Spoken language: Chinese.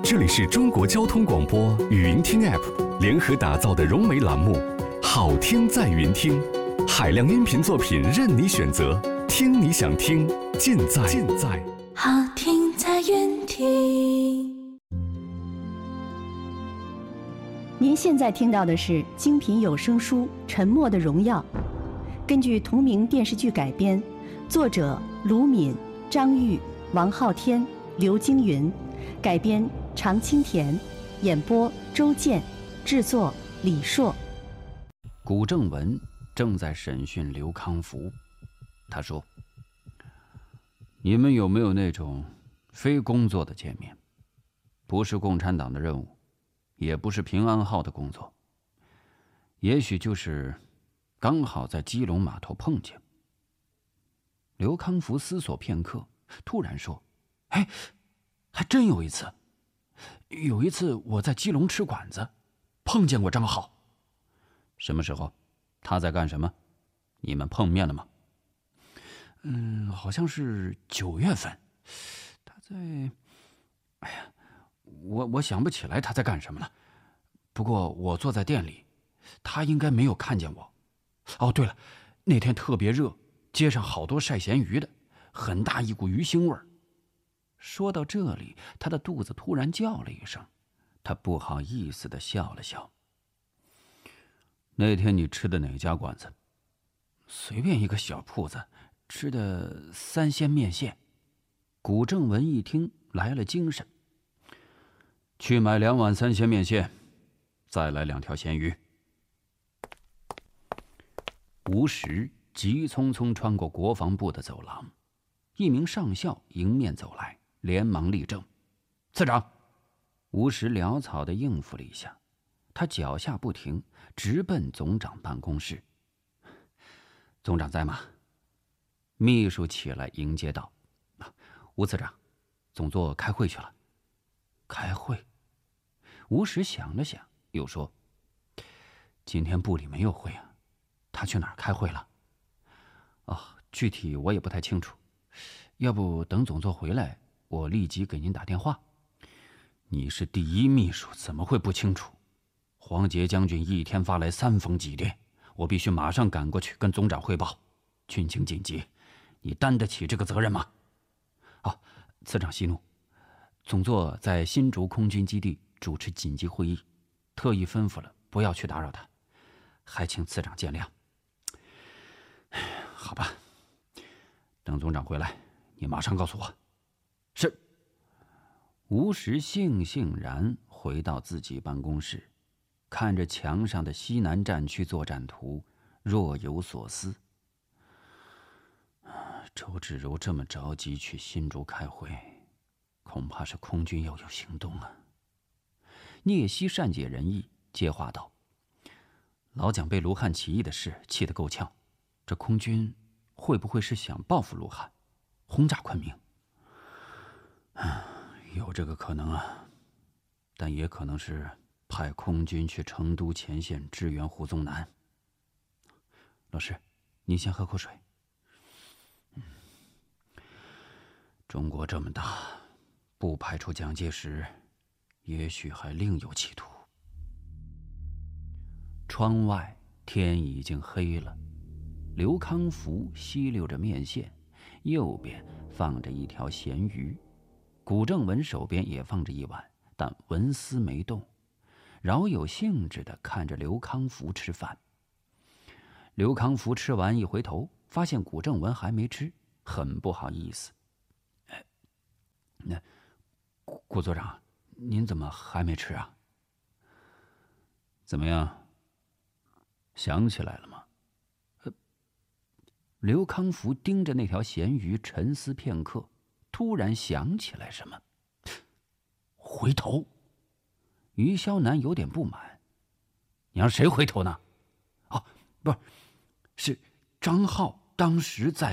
这里是中国交通广播语音听 App 联合打造的融媒栏目，好听在云听，海量音频作品任你选择，听你想听，尽在好听在云听。 您现在听到的是精品有声书《沉默的荣耀》，根据同名电视剧改编，作者卢敏、张玉、王昊天、刘京云，改编常青田，演播周健，制作李硕。 古正文正在审讯刘康福，他说：“你们有没有那种非工作的见面？不是共产党的任务，也不是平安号的工作，也许就是刚好在基隆码头碰见。”刘康福思索片刻，突然说：“哎，还真有一次。有一次我在基隆吃馆子，碰见过张浩。什么时候？他在干什么？你们碰面了吗？”好像是9月份。他在……哎呀，我想不起来他在干什么了。不过我坐在店里，他应该没有看见我。哦，对了，那天特别热，街上好多晒咸鱼的，很大一股鱼腥味儿。说到这里，他的肚子突然叫了一声，他不好意思地笑了笑。那天你吃的哪家馆子？随便一个小铺子，吃的3鲜面线。古正文一听来了精神，去买2碗3鲜面线，再来2条咸鱼。吴石急匆匆穿过国防部的走廊，一名上校迎面走来，连忙立正。次长。吴石潦草地应付了一下，他脚下不停，直奔总长办公室。总长在吗？秘书起来迎接道：“吴次长，总座开会去了。”开会？吴石想了想，又说：“今天部里没有会啊，他去哪儿开会了？”哦，具体我也不太清楚，要不等总座回来，我立即给您打电话。你是第一秘书，怎么会不清楚？黄杰将军一天发来3封急电，我必须马上赶过去跟总长汇报。军情紧急，你担得起这个责任吗？好，次长息怒。总座在新竹空军基地主持紧急会议，特意吩咐了不要去打扰他，还请次长见谅。好吧，等总长回来，你马上告诉我。是。吴石悻悻然回到自己办公室，看着墙上的西南战区作战图，若有所思。周芷柔这么着急去新竹开会，恐怕是空军要有行动啊。聂西善解人意，接话道：“老蒋被卢汉起义的事气得够呛，这空军会不会是想报复卢汉，轰炸昆明？有这个可能啊，但也可能是派空军去成都前线支援胡宗南。老师，您先喝口水。中国这么大，不排除蒋介石也许还另有企图。”窗外天已经黑了，刘康福吸溜着面线，右边放着一条咸鱼。古正文手边也放着一碗，但纹丝没动，饶有兴致地看着刘康福吃饭。刘康福吃完一回头，发现古正文还没吃，很不好意思。古座长，您怎么还没吃啊？怎么样？想起来了吗？刘康福盯着那条咸鱼沉思片刻，突然想起来什么，回头。于肖南有点不满：“你让谁回头呢？”“哦，不是，是张浩当时在